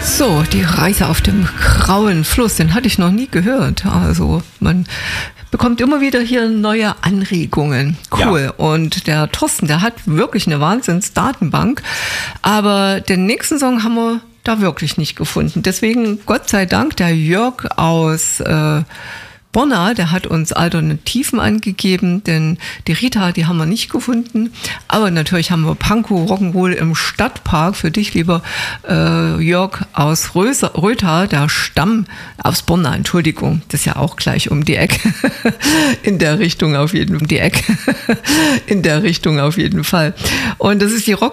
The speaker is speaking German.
So, die Reise auf dem grauen Fluss, den hatte ich noch nie gehört. Also man bekommt immer wieder hier neue Anregungen. Cool. Ja. Und der Thorsten, der hat wirklich eine Wahnsinns-Datenbank. Aber den nächsten Song haben wir da wirklich nicht gefunden. Deswegen, Gott sei Dank, der Jörg aus Borna, der hat uns Alternativen angegeben, denn die Rita, die haben wir nicht gefunden. Aber natürlich haben wir Pankow Rock'n'Roll im Stadtpark für dich, lieber Jörg aus Rötha, der Stamm aus Borna, Entschuldigung, das ist ja auch gleich um die Ecke. In der Richtung auf jeden Fall. In der Richtung auf jeden Fall. Und das ist die